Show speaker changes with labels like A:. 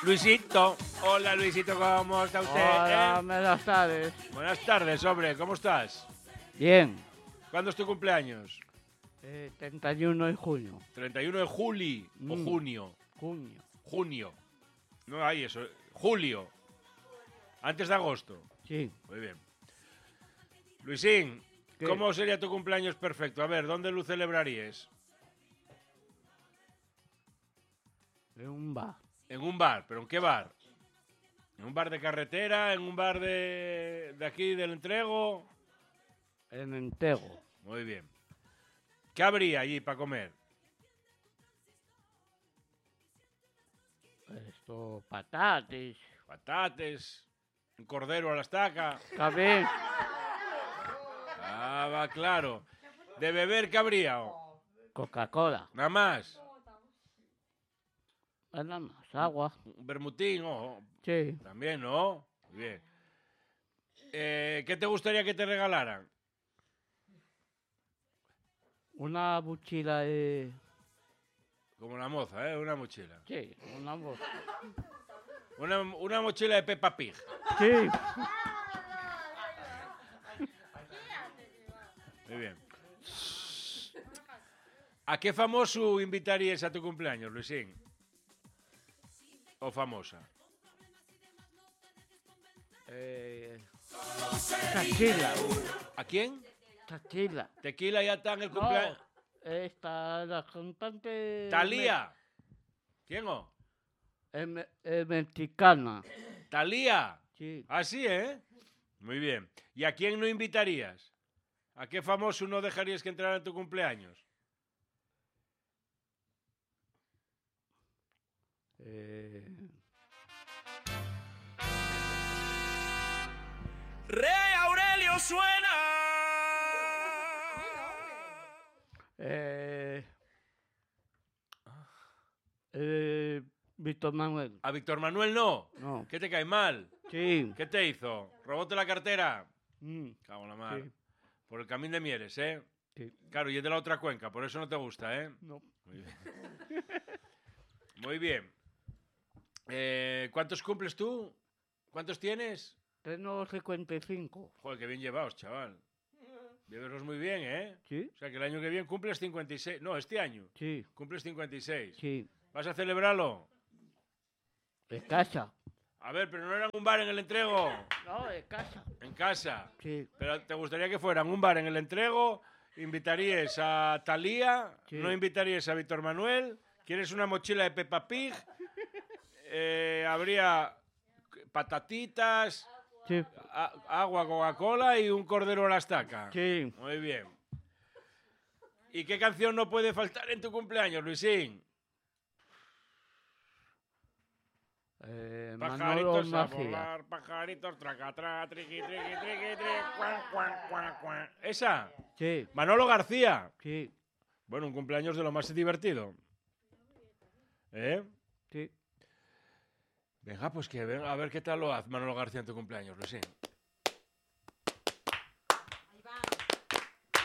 A: Luisito. Hola, Luisito, ¿cómo está usted?
B: Hola, buenas tardes.
A: Buenas tardes, hombre, ¿cómo estás?
B: Bien.
A: ¿Cuándo es tu cumpleaños?
B: 31 de junio.
A: 31 de julio o junio.
B: Junio.
A: Junio. No hay eso. Julio. Antes de agosto.
B: Sí.
A: Muy bien. Luisín,
B: ¿Qué?
A: ¿cómo sería tu cumpleaños perfecto? A ver, ¿dónde lo celebrarías?
B: En un bar.
A: En un bar, ¿pero en qué bar? ¿En un bar de carretera? ¿En un bar de aquí, del Entrego?
B: En Entego.
A: Muy bien. ¿Qué habría allí para comer?
B: Esto, patates.
A: Patates, un cordero a la estaca.
B: También.
A: Ah, va, claro. ¿De beber qué habría?
B: Coca-Cola.
A: Nada más.
B: Nada más. Agua.
A: Un bermutín, ojo.
B: Sí.
A: También, ¿no? Muy bien. ¿Qué te gustaría que te regalaran?
B: Una mochila de...
A: Como la moza, ¿eh? Una mochila.
B: Sí, una mochila.
A: Una mochila de Peppa Pig.
B: Sí.
A: Muy bien. ¿A qué famoso invitarías a tu cumpleaños, Luisín? ¿O famosa?
B: Tequila.
A: ¿A quién?
B: Tequila.
A: Tequila ya está en el
B: No,
A: cumpleaños.
B: esta, la cantante...
A: ¿Talía? ¿Quién o?
B: Mexicana.
A: ¿Talía?
B: Sí.
A: Así, ¿eh? Muy bien. ¿Y a quién no invitarías? ¿A qué famoso no dejarías que entrara en tu cumpleaños?
C: Rey Aurelio suena.
B: Víctor Manuel.
A: ¿A Víctor Manuel no?
B: No.
A: ¿Qué te cae mal?
B: Sí.
A: ¿Qué te hizo? ¿Robóte la cartera?
B: Mm,
A: Cago en la mar.
B: sí.
A: Por el Camín de Mieres, ¿eh?
B: Sí.
A: Claro, y es de la otra cuenca, por eso no te gusta, ¿eh?
B: No.
A: Muy bien. Muy bien. ¿Cuántos cumples tú? ¿Cuántos tienes?
B: Tengo 55.
A: Joder, qué bien llevaos, chaval. Lleveslos muy bien, ¿eh?
B: ¿Sí?
A: O sea, que el año que viene cumples 56. No, este año.
B: Sí.
A: Cumples 56.
B: Sí.
A: ¿Vas a celebrarlo?
B: De casa.
A: A ver, pero no era en un bar en el Entrego.
B: No, de casa.
A: En casa.
B: Sí.
A: Pero ¿te gustaría que fuera en un bar en el Entrego? ¿Invitarías a Talía?
B: Sí.
A: ¿No invitarías a Víctor Manuel? ¿Quieres una mochila de Peppa Pig? Habría patatitas,
B: Sí.
A: agua, Coca-Cola y un cordero a la estaca.
B: Sí.
A: Muy bien. ¿Y qué canción no puede faltar en tu cumpleaños, Luisín?
B: Manolo
A: Pajaritos a
B: Macía.
A: volar, pajaritos, traca, tra, triqui, triqui, triqui, tri, cuan, cuan, cuan, cuan. ¿Esa?
B: Sí.
A: Manolo García.
B: Sí.
A: Bueno, un cumpleaños de lo más divertido. ¿Eh?
B: Sí.
A: Venga, pues que venga, a ver qué tal lo hace Manolo García en tu cumpleaños, Luisín.